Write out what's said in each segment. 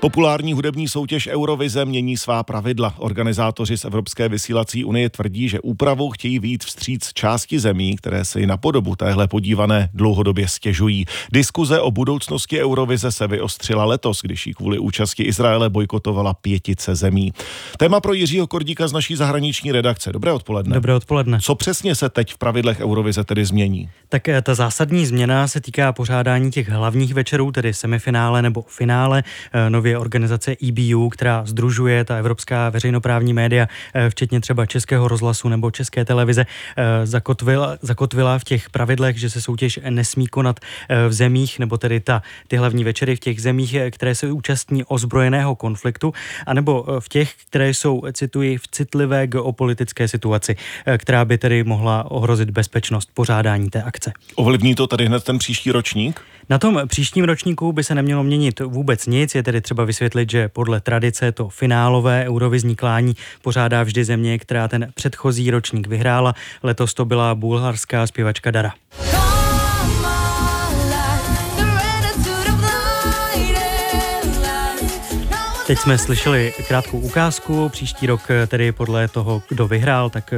Populární hudební soutěž Eurovize mění svá pravidla. Organizátoři z Evropské vysílací unie tvrdí, že úpravou chtějí vyjít vstříc části zemí, které se i na podobu téhle podívané dlouhodobě stěžují. Diskuze o budoucnosti Eurovize se vyostřila letos, když ji kvůli účasti Izraele bojkotovala 5 zemí. Téma pro Jiřího Kordíka z naší zahraniční redakce. Dobré odpoledne. Dobré odpoledne. Co přesně se teď v pravidlech Eurovize tedy změní? Tak ta zásadní změna se týká pořádání těch hlavních večerů, tedy semifinále nebo finále. Nově organizace EBU, která sdružuje ta evropská veřejnoprávní média, včetně třeba Českého rozhlasu nebo České televize, zakotvila v těch pravidlech, že se soutěž nesmí konat v zemích, nebo tedy ty hlavní večery v těch zemích, které se účastní ozbrojeného konfliktu, anebo v těch, které jsou, cituji, v citlivé geopolitické situaci, která by tedy mohla ohrozit bezpečnost pořádání té akce. Ovlivní to tady hned ten příští ročník? Na tom příštím ročníku by se nemělo měnit vůbec nic, je tedy třeba vysvětlit, že podle tradice to finálové eurovizní klání pořádá vždy země, která ten předchozí ročník vyhrála. Letos to byla bulharská zpěvačka Dara. Teď jsme slyšeli krátkou ukázku, příští rok tedy podle toho, kdo vyhrál, tak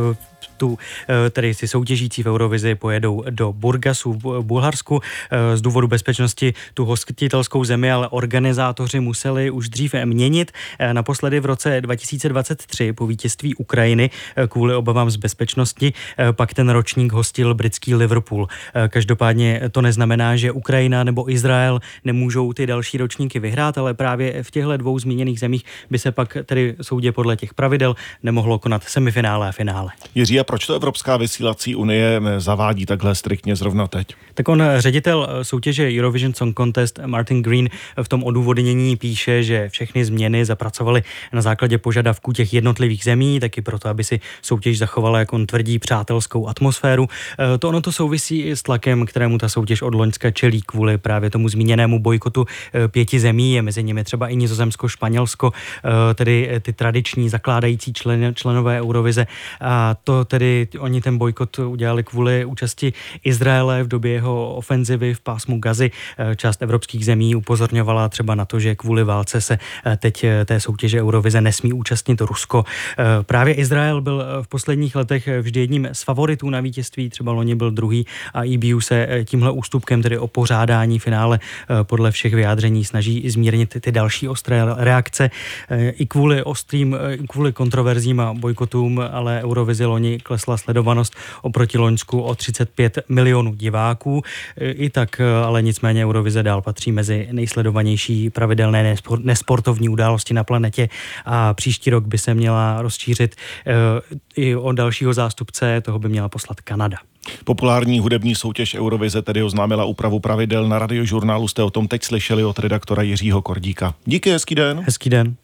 tedy si soutěžící v Eurovizi pojedou do Burgasu v Bulharsku z důvodu bezpečnosti tu hostitelskou zemi, ale organizátoři museli už dřív měnit. Naposledy v roce 2023 po vítězství Ukrajiny kvůli obavám z bezpečnosti pak ten ročník hostil britský Liverpool. Každopádně to neznamená, že Ukrajina nebo Izrael nemůžou ty další ročníky vyhrát, ale právě v těchto dvou zmíněných zemích by se pak tedy soudě podle těch pravidel nemohlo konat semifinále a finále. Jiří, a proč to Evropská vysílací unie zavádí takhle striktně zrovna teď? Tak ředitel soutěže Eurovision Song Contest Martin Green v tom odůvodnění píše, že všechny změny zapracovali na základě požadavků těch jednotlivých zemí, taky proto, aby si soutěž zachovala, jak on tvrdí, přátelskou atmosféru. Ono to souvisí i s tlakem, kterému ta soutěž od loňska čelí kvůli právě tomu zmíněnému bojkotu 5 zemí, je mezi nimi třeba i Nizozemsko, Španělsko, tedy ty tradiční zakládající členové Eurovize. A to tedy oni ten bojkot udělali kvůli účasti Izraele v době jeho ofenzivy v pásmu Gazy. Část evropských zemí upozorňovala třeba na to, že kvůli válce se teď té soutěže Eurovize nesmí účastnit Rusko. Právě Izrael byl v posledních letech vždy jedním z favoritů na vítězství, třeba loni byl druhý a EBU se tímhle ústupkem, tedy o pořádání finále podle všech vyjádření snaží zmírnit ty další ostré reakce. I kvůli kontroverzím a bojkotům, ale Eurovize loni klesla sledovanost oproti loňsku o 35 milionů diváků. I tak, ale nicméně Eurovize dál patří mezi nejsledovanější pravidelné nesportovní události na planetě a příští rok by se měla rozšířit i o dalšího zástupce, toho by měla poslat Kanada. Populární hudební soutěž Eurovize tedy oznámila úpravu pravidel. Na Radiožurnálu jste o tom teď slyšeli od redaktora Jiřího Kordíka. Díky, hezký den. Hezký den.